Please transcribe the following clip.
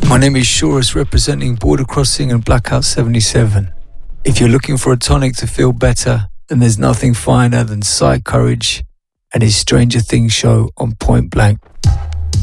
My name is Shorus, representing Border Crossing and Blackout 77. If you're looking for a tonic to feel better, then there's nothing finer than Cy Courage and his Stranger Things show on Point Blank.